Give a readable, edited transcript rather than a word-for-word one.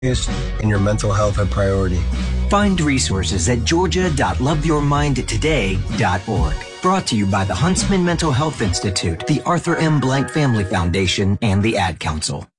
and your mental health a priority. Find resources at georgia.loveyourmindtoday.org. Brought to you by the Huntsman Mental Health Institute, the Arthur M. Blank Family Foundation, and the Ad Council.